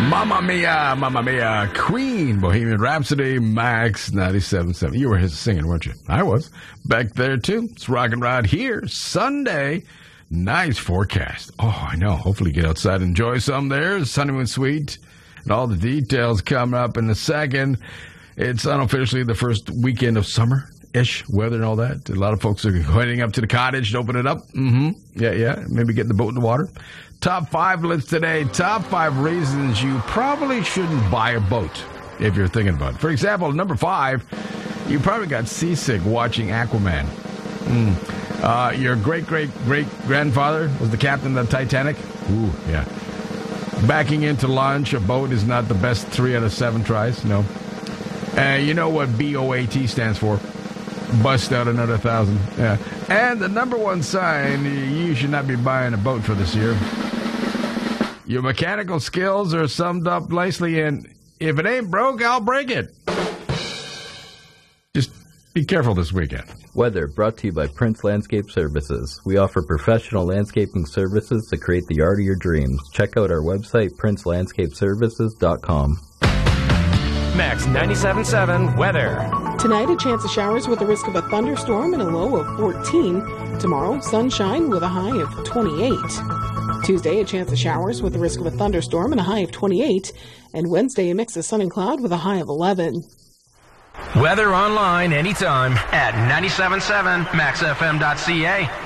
Mamma Mia, Queen, Bohemian Rhapsody, Max 97.7. You were singing, weren't you? I was. Back there, too. It's Rock and Rod here, Sunday. Nice forecast. Oh, I know. Hopefully get outside and enjoy some there. Honeymoon Suite and all the details coming up in a second. It's unofficially the first weekend of summer-ish weather and all that. A lot of folks are heading up to the cottage to open it up. Yeah. Maybe getting the boat in the water. Top 5 list today. Top 5 reasons you probably shouldn't buy a boat if you're thinking about it. For example, number 5, you probably got seasick watching Aquaman. Your great-great-great-grandfather was the captain of the Titanic. Ooh, yeah. Backing into launch a boat is not the best 3 out of 7 tries, no. You know what BOAT stands for? Bust out another 1,000. Yeah. And the number 1 sign you should not be buying a boat for this year. Your mechanical skills are summed up nicely in, if it ain't broke, I'll break it. Just be careful this weekend. Weather brought to you by Prince Landscape Services. We offer professional landscaping services to create the art of your dreams. Check out our website, princelandscapeservices.com. Max 97.7 weather. Tonight, a chance of showers with a risk of a thunderstorm and a low of 14. Tomorrow, sunshine with a high of 28. Tuesday, a chance of showers with a risk of a thunderstorm and a high of 28. And Wednesday, a mix of sun and cloud with a high of 11. Weather online anytime at 97.7maxfm.ca.